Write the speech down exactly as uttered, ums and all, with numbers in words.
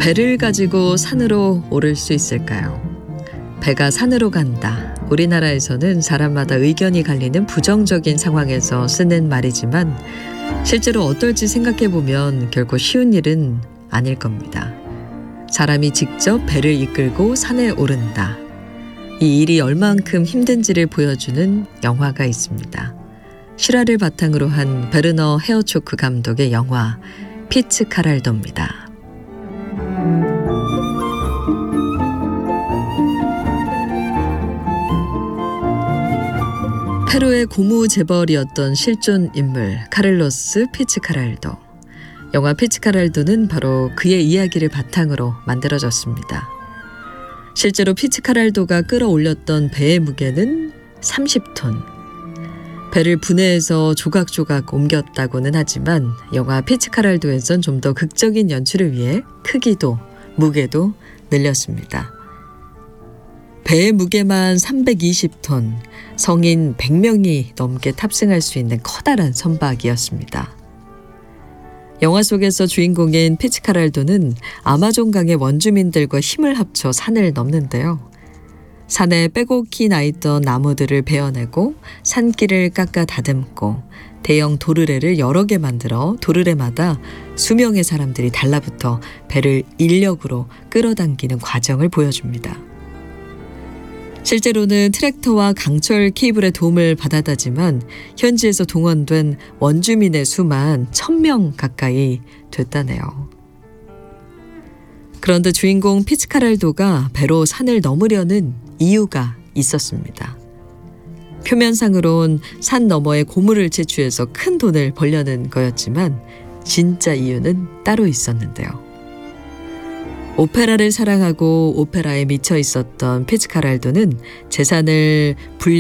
배를 가지고 산으로 오를 수 있을까요? 배가 산으로 간다. 우리나라에서는 사람마다 의견이 갈리는 부정적인 상황에서 쓰는 말이지만 실제로 어떨지 생각해보면 결코 쉬운 일은 아닐 겁니다. 사람이 직접 배를 이끌고 산에 오른다. 이 일이 얼만큼 힘든지를 보여주는 영화가 있습니다. 실화를 바탕으로 한 베르너 헤어초크 감독의 영화 피츠카랄도입니다. 페루의 고무 재벌이었던 실존 인물 카를로스 피츠카랄도. 영화 피츠카랄도는 바로 그의 이야기를 바탕으로 만들어졌습니다. 실제로 피츠카랄도가 끌어올렸던 배의 무게는 삼십 톤. 배를 분해해서 조각조각 옮겼다고는 하지만 영화 피츠카랄도에선 좀 더 극적인 연출을 위해 크기도 무게도 늘렸습니다. 배의 무게만 삼백이십 톤, 성인 백 명이 넘게 탑승할 수 있는 커다란 선박이었습니다. 영화 속에서 주인공인 피츠카랄도는 아마존강의 원주민들과 힘을 합쳐 산을 넘는데요. 산에 빼곡히 나있던 나무들을 베어내고 산길을 깎아 다듬고 대형 도르래를 여러 개 만들어 도르래마다 수명의 사람들이 달라붙어 배를 인력으로 끌어당기는 과정을 보여줍니다. 실제로는 트랙터와 강철 케이블의 도움을 받았다지만 현지에서 동원된 원주민의 수만 천 명 가까이 됐다네요. 그런데 주인공 피츠카랄도가 배로 산을 넘으려는 이유가 있었습니다. 표면상으론 산 너머에 고물을 채취해서 큰 돈을 벌려는 거였지만 진짜 이유는 따로 있었는데요. 오페라를 사랑하고 오페라에 미쳐 있었던 피츠카랄도는 재산을 분리